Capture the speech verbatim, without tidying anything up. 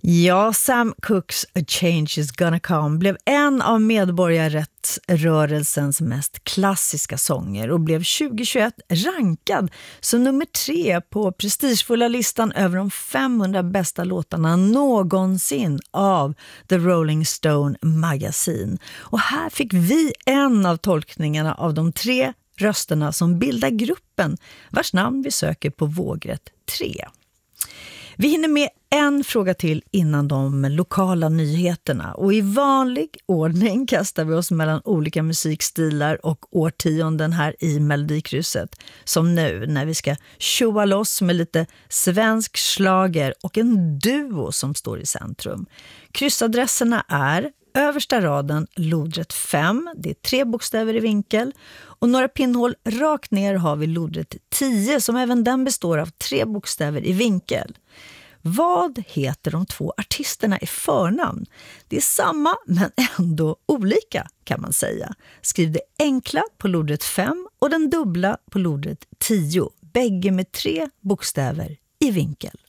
Ja, Sam Cookes A Change Is Gonna Come blev en av medborgarrättsrörelsens mest klassiska sånger och blev tjugohundratjugoett rankad som nummer tre på prestigefulla listan över de femhundra bästa låtarna någonsin av The Rolling Stone Magazine. Och här fick vi en av tolkningarna av de tre rösterna som bildar gruppen, vars namn vi söker på vågrätt tre. Vi hinner med en fråga till innan de lokala nyheterna, och i vanlig ordning kastar vi oss mellan olika musikstilar och årtionden här i Melodikrysset, som nu när vi ska tjoa loss med lite svensk slager och en duo som står i centrum. Kryssadresserna är översta raden lodrätt fem, det är tre bokstäver i vinkel, och några pinnhål rakt ner har vi lodrätt tio som även den består av tre bokstäver i vinkel. Vad heter de två artisterna i förnamn? Det är samma men ändå olika kan man säga. Skriv det enkla på lodrätt fem och den dubbla på lodrätt tio, bägge med tre bokstäver i vinkel.